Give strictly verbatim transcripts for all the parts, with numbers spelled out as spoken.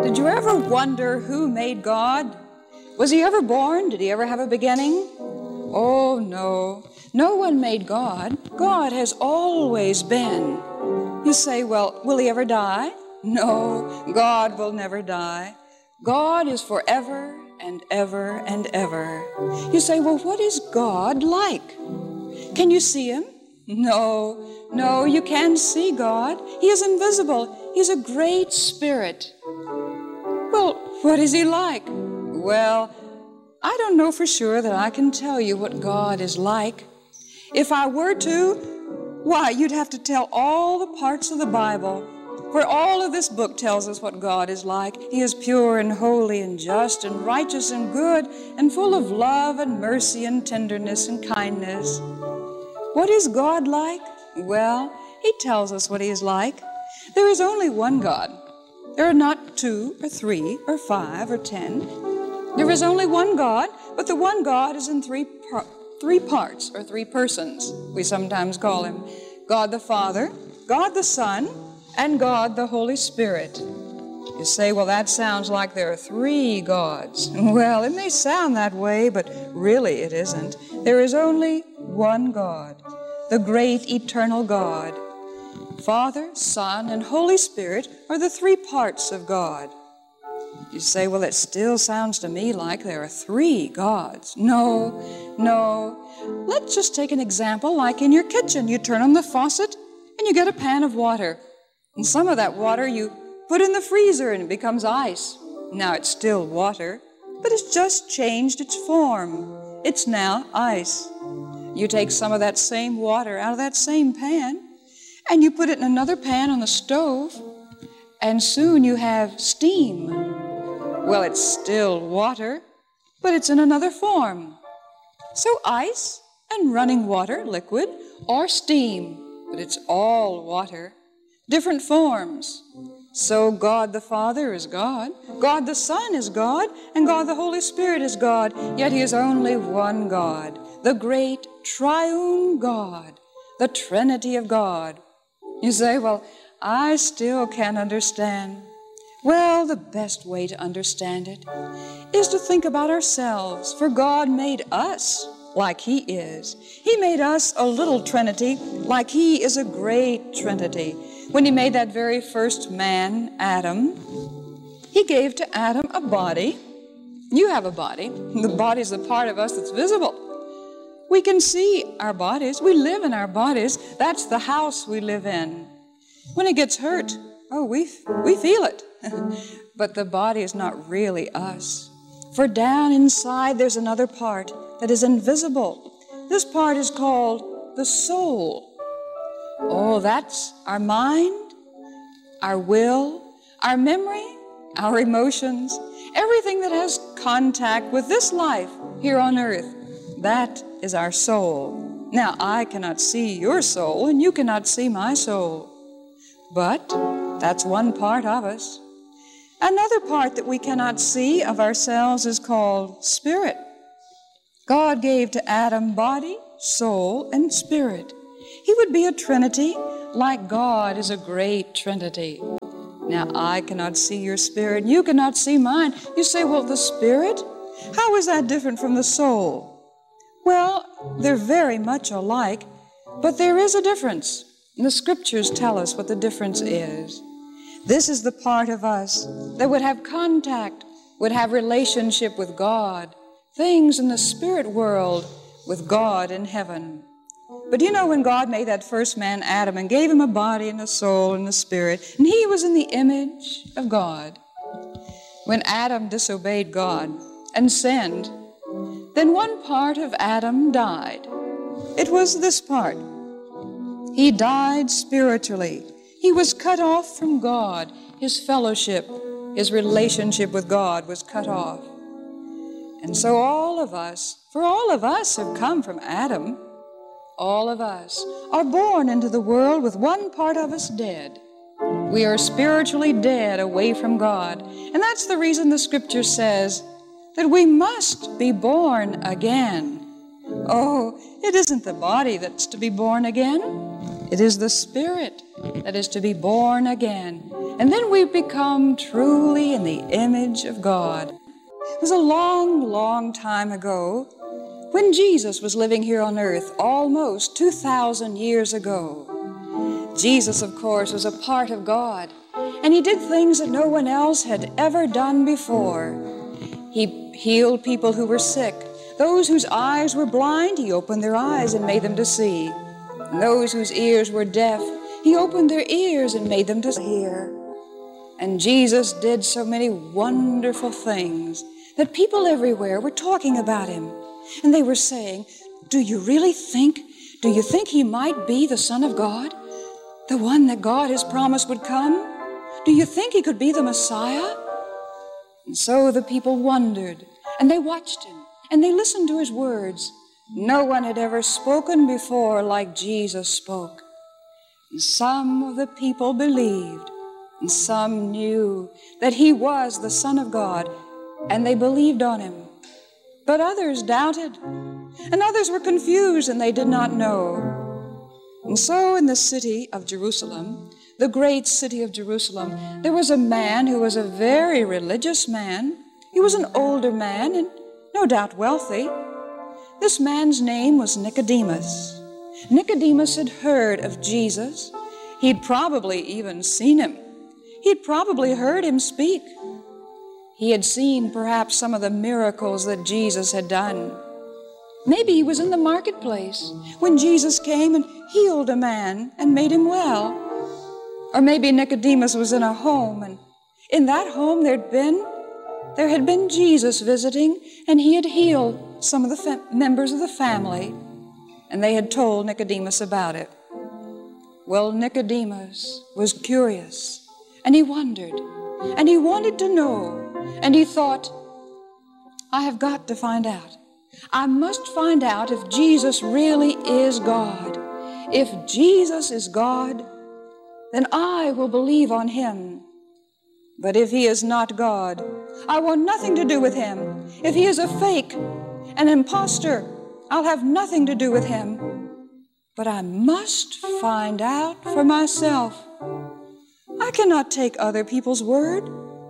Did you ever wonder who made God? Was he ever born? Did he ever have a beginning? Oh, no. No one made God. God has always been. You say, well, will he ever die? No, God will never die. God is forever and ever and ever. You say, well, what is God like? Can you see him? No, no, you can't see God. He is invisible. He's a great spirit. Well, what is he like? Well, I don't know for sure that I can tell you what God is like. If I were to, why, you'd have to tell all the parts of the Bible, where all of this book tells us what God is like. He is pure and holy and just and righteous and good and full of love and mercy and tenderness and kindness. What is God like? Well, he tells us what he is like. There is only one God. There are not two or three or five or ten. There is only one God, but the one God is in three, par- three parts or three persons, we sometimes call him. God the Father, God the Son, and God the Holy Spirit. You say, well, that sounds like there are three gods. Well, it may sound that way, but really it isn't. There is only one God, the great eternal God. Father, Son, and Holy Spirit are the three parts of God. You say, well, it still sounds to me like there are three gods. No, no. Let's just take an example like in your kitchen. You turn on the faucet and you get a pan of water. And some of that water you put in the freezer and it becomes ice. Now it's still water, but it's just changed its form. It's now ice. You take some of that same water out of that same pan and you put it in another pan on the stove, and soon you have steam. Well, it's still water, but it's in another form. So ice and running water, liquid, or steam, but it's all water, different forms. So God the Father is God, God the Son is God, and God the Holy Spirit is God, yet he is only one God, the great triune God, the Trinity of God. You say, well, I still can't understand. Well, the best way to understand it is to think about ourselves, for God made us like he is. He made us a little Trinity like he is a great Trinity. When he made that very first man, Adam, he gave to Adam a body. You have a body. The body is the part of us that's visible. We can see our bodies. We live in our bodies. That's the house we live in. When it gets hurt, oh, we, we feel it. But the body is not really us. For down inside there's another part that is invisible. This part is called the soul. Oh, that's our mind, our will, our memory, our emotions, everything that has contact with this life here on earth. That is our soul. Now, I cannot see your soul, and you cannot see my soul. But that's one part of us. Another part that we cannot see of ourselves is called spirit. God gave to Adam body, soul, and spirit. He would be a Trinity like God is a great Trinity. Now, I cannot see your spirit, and you cannot see mine. You say, well, the spirit? How is that different from the soul? Well, they're very much alike, but there is a difference. And the scriptures tell us what the difference is. This is the part of us that would have contact, would have relationship with God, things in the spirit world with God in heaven. But you know, when God made that first man, Adam, and gave him a body and a soul and a spirit, and he was in the image of God. When Adam disobeyed God and sinned, then one part of Adam died. It was this part. He died spiritually. He was cut off from God. His fellowship, his relationship with God was cut off. And so all of us, for all of us have come from Adam, all of us are born into the world with one part of us dead. We are spiritually dead away from God. And that's the reason the scripture says that we must be born again. Oh, it isn't the body that's to be born again. It is the Spirit that is to be born again. And then we become truly in the image of God. It was a long, long time ago when Jesus was living here on earth, almost two thousand years ago. Jesus, of course, was a part of God, and he did things that no one else had ever done before. He healed people who were sick. Those whose eyes were blind, he opened their eyes and made them to see. And those whose ears were deaf, he opened their ears and made them to hear. And Jesus did so many wonderful things that people everywhere were talking about him. And they were saying, do you really think, do you think he might be the Son of God? The one that God has promised would come? Do you think he could be the Messiah? And so the people wondered, and they watched him, and they listened to his words. No one had ever spoken before like Jesus spoke. And some of the people believed, and some knew that he was the Son of God, and they believed on him. But others doubted, and others were confused, and they did not know. And so in the city of Jerusalem, the great city of Jerusalem, there was a man who was a very religious man. He was an older man and no doubt wealthy. This man's name was Nicodemus. Nicodemus had heard of Jesus. He'd probably even seen him. He'd probably heard him speak. He had seen perhaps some of the miracles that Jesus had done. Maybe he was in the marketplace when Jesus came and healed a man and made him well. Or maybe Nicodemus was in a home, and in that home there'd been, there had been Jesus visiting, and he had healed some of the fa- members of the family, and they had told Nicodemus about it. Well, Nicodemus was curious, and he wondered, and he wanted to know, and he thought, I have got to find out. I must find out if Jesus really is God. If Jesus is God, then I will believe on him. But if he is not God, I want nothing to do with him. If he is a fake, an impostor, I'll have nothing to do with him. But I must find out for myself. I cannot take other people's word.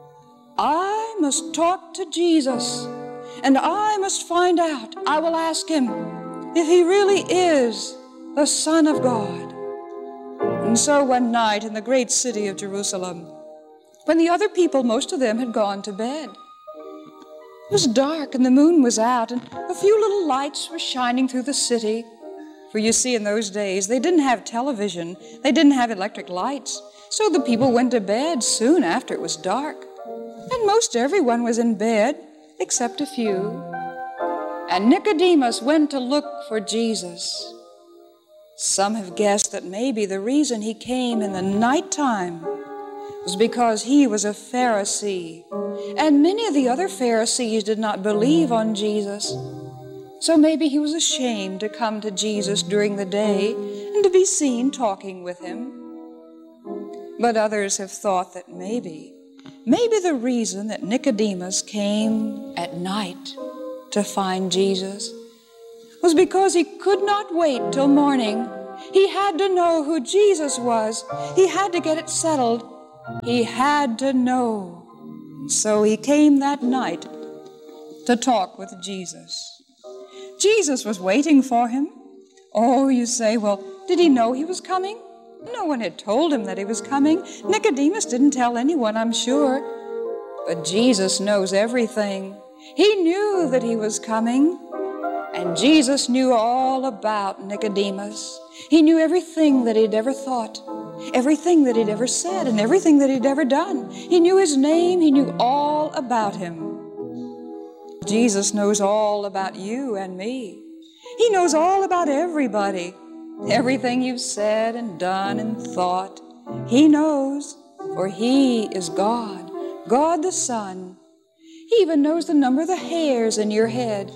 I must talk to Jesus, and I must find out. I will ask him if he really is the Son of God. And so one night in the great city of Jerusalem, when the other people, most of them, had gone to bed, it was dark and the moon was out, and a few little lights were shining through the city. For you see, in those days, they didn't have television, they didn't have electric lights, so the people went to bed soon after it was dark. And most everyone was in bed, except a few. And Nicodemus went to look for Jesus. Some have guessed that maybe the reason he came in the nighttime was because he was a Pharisee, and many of the other Pharisees did not believe on Jesus. So maybe he was ashamed to come to Jesus during the day and to be seen talking with him. But others have thought that maybe, maybe the reason that Nicodemus came at night to find Jesus was because he could not wait till morning. He had to know who Jesus was. He had to get it settled. He had to know. So he came that night to talk with Jesus. Jesus was waiting for him. Oh, you say, well, did he know he was coming? No one had told him that he was coming. Nicodemus didn't tell anyone, I'm sure. But Jesus knows everything. He knew that he was coming. And Jesus knew all about Nicodemus. He knew everything that he'd ever thought, everything that he'd ever said, and everything that he'd ever done. He knew his name. He knew all about him. Jesus knows all about you and me. He knows all about everybody. Everything you've said and done and thought, he knows, for he is God, God the Son. He even knows the number of the hairs in your head.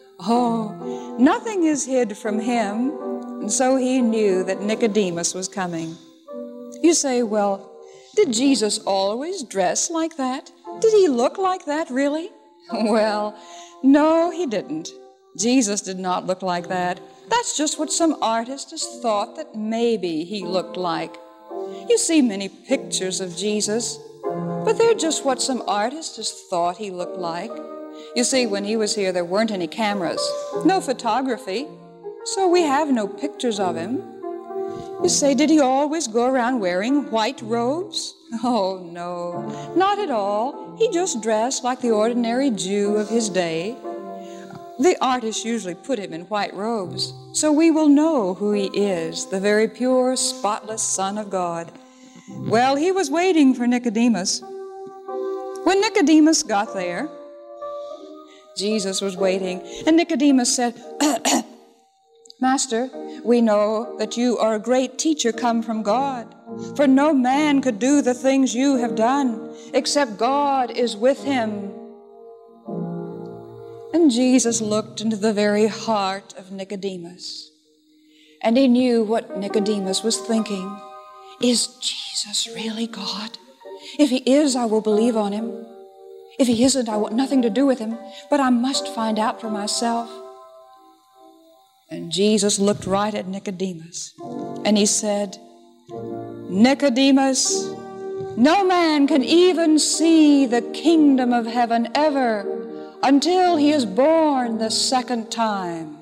Oh, nothing is hid from him. And so he knew that Nicodemus was coming. You say, well, did Jesus always dress like that? Did he look like that, really? Well, no, he didn't. Jesus did not look like that. That's just what some artist has thought that maybe he looked like. You see many pictures of Jesus, but they're just what some artist has thought he looked like. You see, when he was here, there weren't any cameras, no photography, so we have no pictures of him. You say, did he always go around wearing white robes? Oh, no, not at all. He just dressed like the ordinary Jew of his day. The artists usually put him in white robes, so we will know who he is, the very pure, spotless Son of God. Well, he was waiting for Nicodemus. When Nicodemus got there, Jesus was waiting, and Nicodemus said, Master, we know that you are a great teacher come from God, for no man could do the things you have done, except God is with him. And Jesus looked into the very heart of Nicodemus, and he knew what Nicodemus was thinking. Is Jesus really God? If he is, I will believe on him. If he isn't, I want nothing to do with him, but I must find out for myself. And Jesus looked right at Nicodemus, and he said, Nicodemus, no man can even see the kingdom of heaven ever until he is born the second time.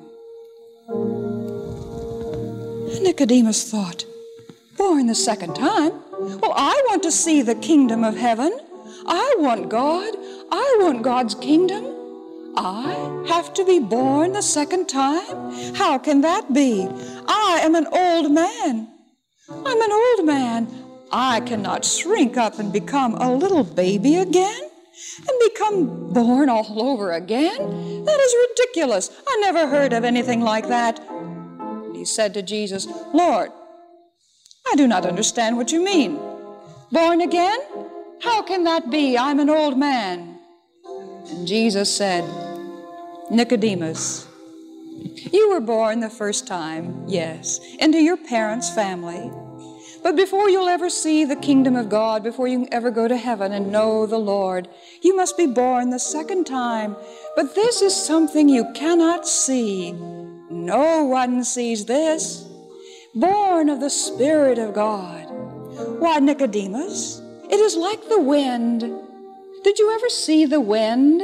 And Nicodemus thought, born the second time? Well, I want to see the kingdom of heaven. I want God. I want God's kingdom. I have to be born the second time? How can that be? I am an old man. I'm an old man. I cannot shrink up and become a little baby again and become born all over again. That is ridiculous. I never heard of anything like that. And he said to Jesus, Lord, I do not understand what you mean. Born again? How can that be? I'm an old man. And Jesus said, Nicodemus, you were born the first time, yes, into your parents' family. But before you'll ever see the kingdom of God, before you can ever go to heaven and know the Lord, you must be born the second time. But this is something you cannot see. No one sees this. Born of the Spirit of God. Why, Nicodemus, it is like the wind. Did you ever see the wind?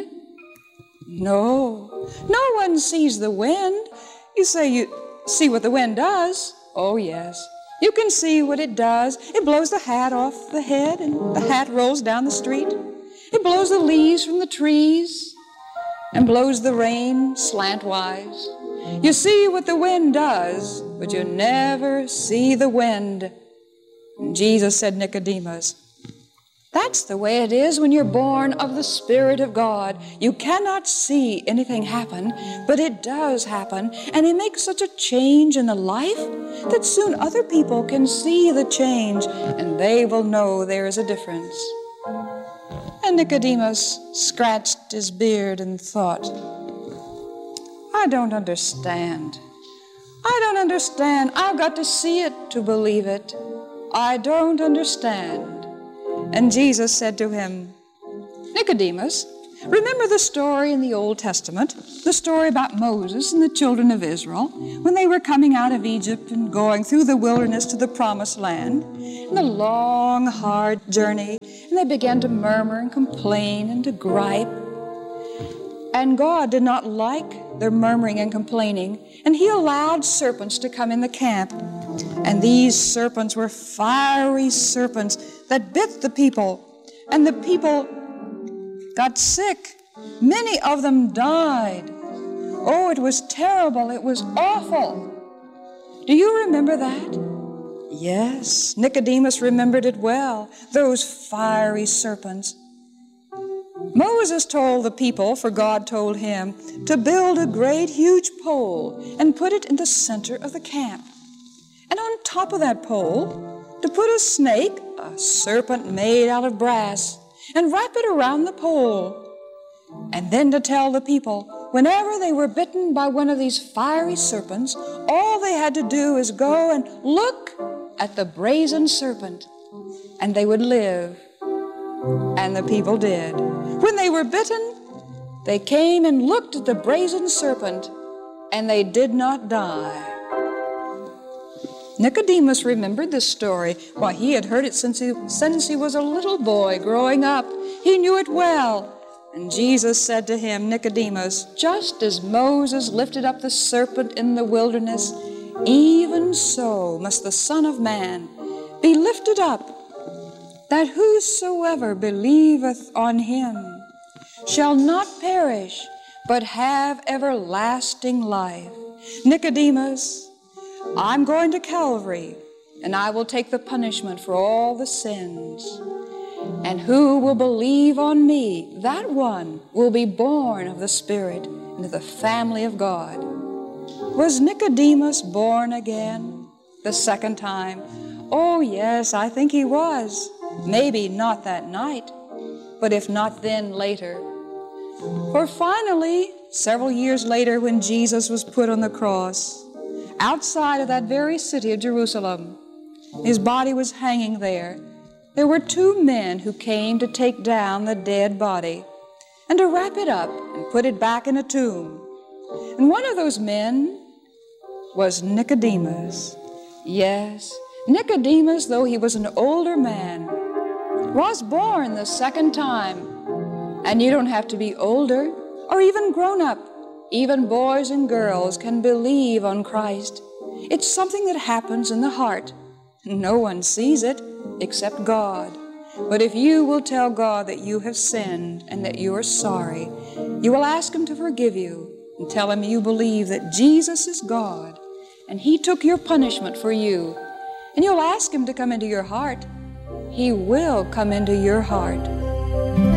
No, no one sees the wind. You say you see what the wind does. Oh, yes. You can see what it does. It blows the hat off the head, and the hat rolls down the street. It blows the leaves from the trees and blows the rain slantwise. You see what the wind does, but you never see the wind. And Jesus said, Nicodemus, that's the way it is when you're born of the Spirit of God. You cannot see anything happen, but it does happen, and it makes such a change in the life that soon other people can see the change, and they will know there is a difference. And Nicodemus scratched his beard and thought, I don't understand. I don't understand. I've got to see it to believe it. I don't understand. And Jesus said to him, Nicodemus, remember the story in the Old Testament, the story about Moses and the children of Israel, when they were coming out of Egypt and going through the wilderness to the promised land, and the long, hard journey, and they began to murmur and complain and to gripe. And God did not like their murmuring and complaining, and he allowed serpents to come in the camp. And these serpents were fiery serpents that bit the people, and the people got sick. Many of them died. Oh, it was terrible. It was awful. Do you remember that? Yes, Nicodemus remembered it well, those fiery serpents. Moses told the people, for God told him, to build a great huge pole and put it in the center of the camp. And on top of that pole, to put a snake, a serpent made out of brass, and wrap it around the pole. And then to tell the people, whenever they were bitten by one of these fiery serpents, all they had to do is go and look at the brazen serpent, and they would live. And the people did. When they were bitten, they came and looked at the brazen serpent, and they did not die. Nicodemus remembered this story. Why, he had heard it since he, since he was a little boy growing up. He knew it well. And Jesus said to him, Nicodemus, just as Moses lifted up the serpent in the wilderness, even so must the Son of Man be lifted up, that whosoever believeth on him shall not perish, but have everlasting life. Nicodemus, I'm going to Calvary, and I will take the punishment for all the sins. And who will believe on me, that one will be born of the Spirit into the family of God. Was Nicodemus born again the second time? Oh, yes, I think he was. Maybe not that night, but if not then, later. For finally, several years later, when Jesus was put on the cross, outside of that very city of Jerusalem, his body was hanging there. There were two men who came to take down the dead body and to wrap it up and put it back in a tomb. And one of those men was Nicodemus. Yes, Nicodemus, though he was an older man, was born the second time. And you don't have to be older or even grown up. Even boys and girls can believe on Christ. It's something that happens in the heart. No one sees it except God. But if you will tell God that you have sinned and that you are sorry, you will ask Him to forgive you and tell Him you believe that Jesus is God and He took your punishment for you, and you'll ask Him to come into your heart. He will come into your heart.